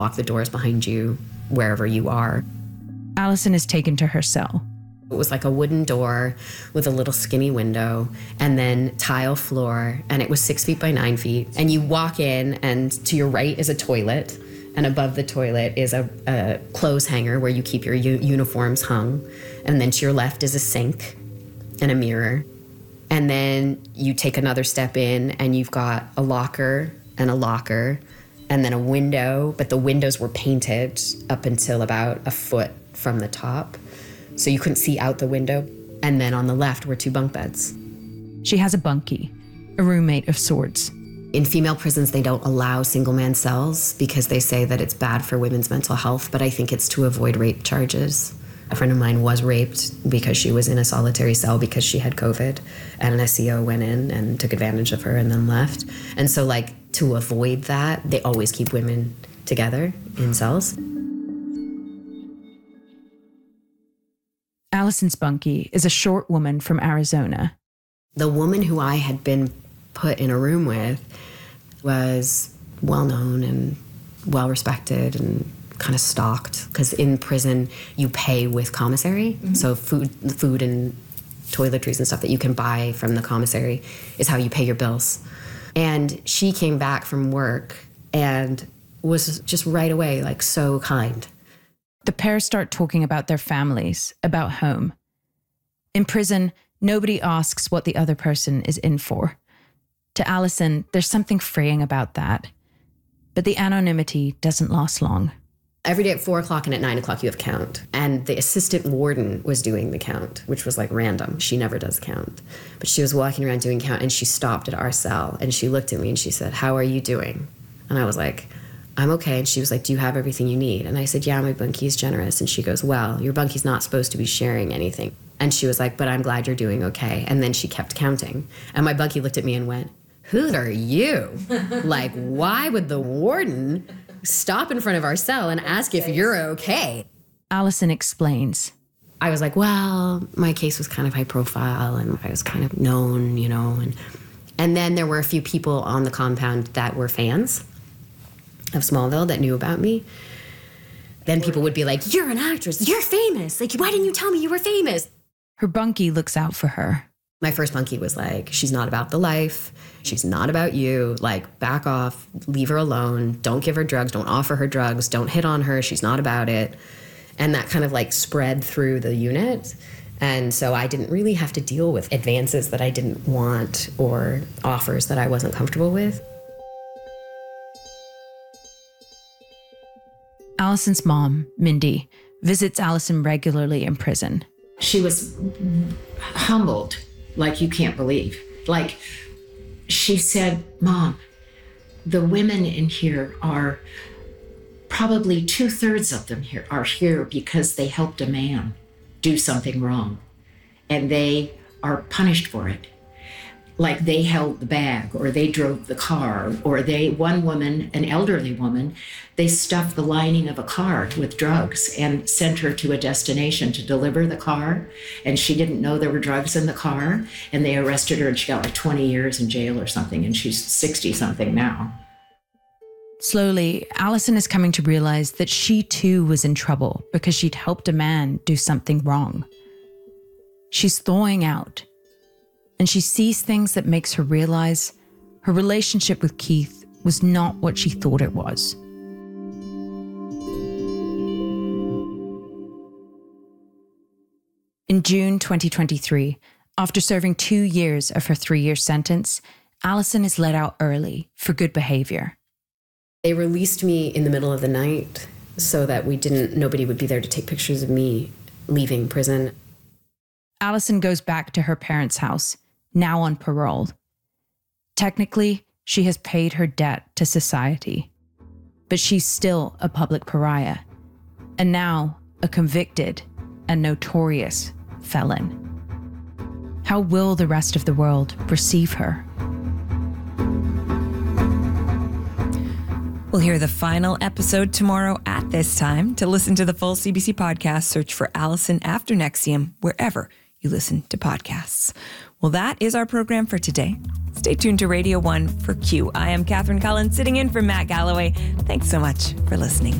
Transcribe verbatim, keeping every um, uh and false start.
Lock the doors behind you wherever you are. Allison is taken to her cell. It was like a wooden door with a little skinny window and then tile floor, and it was six feet by nine feet. And you walk in, and to your right is a toilet, and above the toilet is a, a clothes hanger where you keep your u- uniforms hung. And then to your left is a sink and a mirror. And then you take another step in, and you've got a locker and a locker, and then a window, but the windows were painted up until about a foot from the top. So you couldn't see out the window. And then on the left were two bunk beds. She has a bunkie, a roommate of sorts. In female prisons, they don't allow single-man cells because they say that it's bad for women's mental health, but I think it's to avoid rape charges. A friend of mine was raped because she was in a solitary cell because she had COVID, and an S E O went in and took advantage of her and then left. And so, like, to avoid that, they always keep women together in cells. Allison's bunkie is a short woman from Arizona. The woman who I had been put in a room with was well-known and well-respected and kind of stalked, because in prison you pay with commissary. Mm-hmm. So food, food and toiletries and stuff that you can buy from the commissary is how you pay your bills. And she came back from work and was just right away like so kind. The pair start talking about their families, about home. In prison, nobody asks what the other person is in for. To Allison, there's something freeing about that. But the anonymity doesn't last long. Every day at four o'clock and at nine o'clock you have count. And the assistant warden was doing the count, which was like random. She never does count. But she was walking around doing count, and she stopped at our cell and she looked at me and she said, "How are you doing?" And I was like, "I'm okay." And she was like, "Do you have everything you need?" And I said, "Yeah, my bunkie is generous." And she goes, "Well, your bunkie's not supposed to be sharing anything." And she was like, "But I'm glad you're doing okay." And then she kept counting. And my bunkie looked at me and went, "Who are you?" Like, why would the warden stop in front of our cell and ask if you're okay? Allison explains. I was like, well, my case was kind of high profile and I was kind of known, you know. And, and then there were a few people on the compound that were fans of Smallville that knew about me. Then people would be like, "You're an actress, you're famous. Like, why didn't you tell me you were famous?" Her bunkie looks out for her. My first bunkie was like, "She's not about the life. She's not about you. Like, back off, leave her alone. Don't give her drugs. Don't offer her drugs. Don't hit on her. She's not about it." And that kind of like spread through the unit. And so I didn't really have to deal with advances that I didn't want or offers that I wasn't comfortable with. Allison's mom, Mindy, visits Allison regularly in prison. She was humbled like you can't believe. Like, she said, "Mom, the women in here are probably two-thirds of them here are here because they helped a man do something wrong, and they are punished for it. Like they held the bag, or they drove the car, or they, one woman, an elderly woman, they stuffed the lining of a car with drugs and sent her to a destination to deliver the car. And she didn't know there were drugs in the car. And they arrested her and she got like twenty years in jail or something. And she's sixty something now. Slowly, Allison is coming to realize that she too was in trouble because she'd helped a man do something wrong. She's thawing out. And she sees things that makes her realize her relationship with Keith was not what she thought it was. In June twenty twenty-three, after serving two years of her three-year sentence, Allison is let out early for good behavior. They released me in the middle of the night so that we didn't, nobody would be there to take pictures of me leaving prison. Allison goes back to her parents' house, now on parole. Technically, she has paid her debt to society, but she's still a public pariah, and now a convicted and notorious felon. How will the rest of the world receive her? We'll hear the final episode tomorrow at this time. To listen to the full C B C podcast, search for Allison After N X I V M wherever you listen to podcasts. Well, that is our program for today. Stay tuned to Radio one for Q. I am Katherine Cullen, sitting in for Matt Galloway. Thanks so much for listening.